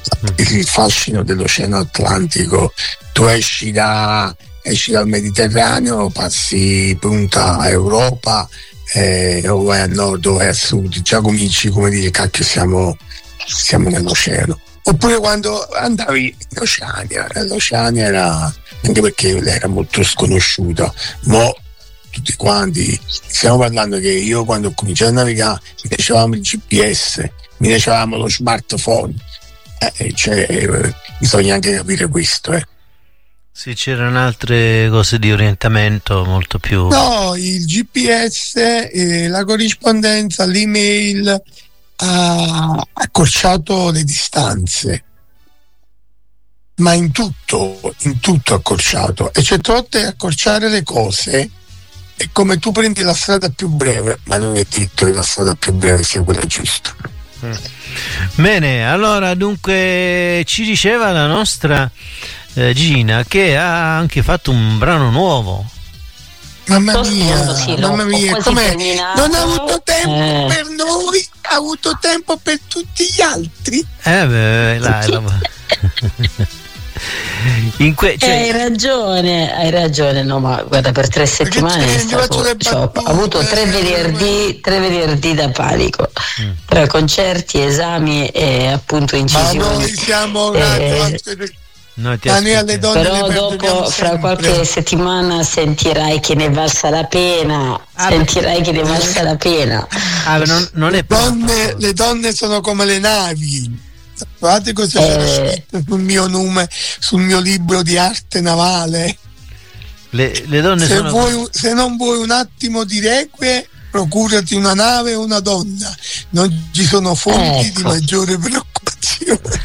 il fascino dell'Oceano Atlantico. Tu esci dal Mediterraneo, passi punta a Europa, o vai a nord o vai a sud, già cominci come dire cacchio siamo nell'oceano. Oppure quando andavi in Oceania, l'Oceania era, anche perché era molto sconosciuta, ma tutti quanti stiamo parlando che io quando ho cominciato a navigare mi piacevamo il GPS, mi piacevamo lo smartphone, bisogna anche capire questo. Sì, c'erano altre cose di orientamento molto più... No, il GPS, la corrispondenza, l'email ha accorciato le distanze, ma in tutto accorciato, e certe volte accorciare le cose è come tu prendi la strada più breve, ma non è detto che la strada più breve sia quella giusta. Bene, allora dunque ci diceva la nostra Gina che ha anche fatto un brano nuovo. Mamma mia, com'è? Non ha avuto tempo per noi, ha avuto tempo per tutti gli altri. Hai ragione, no, ma guarda, per 3 settimane ho avuto 3 venerdì da panico, tra concerti, esami e appunto incisioni. Ma noi siamo alle donne, però dopo fra qualche settimana sentirai che ne valsa la pena. Non è le donne sono come le navi. Guardate cosa c'era scritto sul mio nome, sul mio libro di arte navale. Le donne se non vuoi un attimo di requie, procurati una nave o una donna. Non ci sono fonti di maggiore preoccupazione.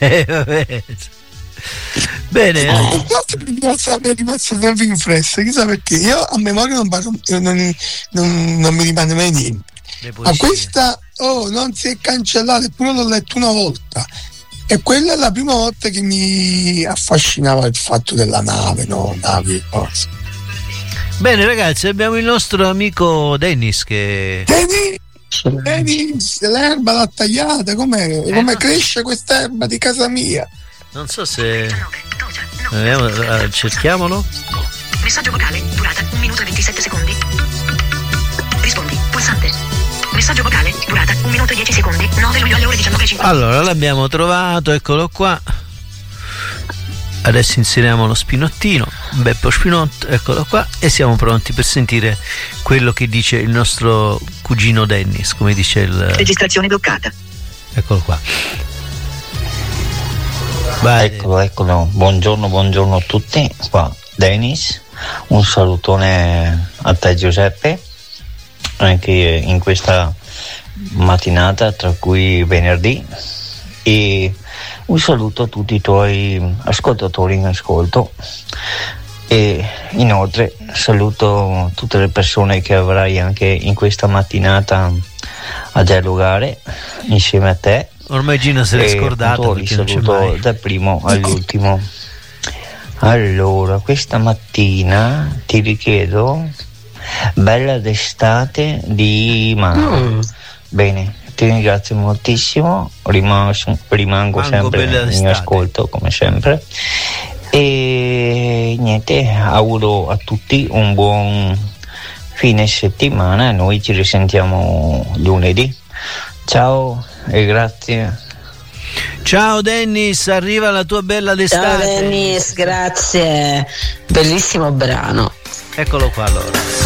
Bene, mi è rimasto sempre impresso, chissà perché. Io a memoria non mi rimane mai niente. Ma questa non si è cancellata, eppure l'ho letto una volta, e quella è la prima volta che mi affascinava il fatto della nave, navi e cose. Bene ragazzi, abbiamo il nostro amico Dennis che... Dennis, l'erba l'ha tagliata, come cresce quest'erba di casa mia? Non so se... cerchiamolo. Messaggio vocale, durata 1 minuto e 27 secondi. Rispondi, pulsante. Messaggio vocale, durata 1 minuto e 10 secondi. 9 luglio alle ore 19:50. Allora, l'abbiamo trovato, eccolo qua. Adesso inseriamo lo spinottino, Beppo Spinotto, eccolo qua, e siamo pronti per sentire quello che dice il nostro cugino Dennis, come dice il... Registrazione bloccata. Eccolo qua. Vai. Eccolo. Buongiorno a tutti. Qua Dennis, un salutone a te Giuseppe, anche in questa mattinata, tra cui venerdì, e un saluto a tutti i tuoi ascoltatori in ascolto, e inoltre saluto tutte le persone che avrai anche in questa mattinata a dialogare insieme a te. Ormai Gino se l'è scordato, li saluto dal primo all'ultimo. Allora, questa mattina ti richiedo Bella d'estate di Mano. Bene, ti ringrazio moltissimo, rimango sempre in ascolto come sempre, e niente, auguro a tutti un buon fine settimana e noi ci risentiamo lunedì. Ciao e grazie. Ciao Dennis, arriva la tua bella d'estate. Ciao Dennis, grazie, bellissimo brano. Eccolo qua allora.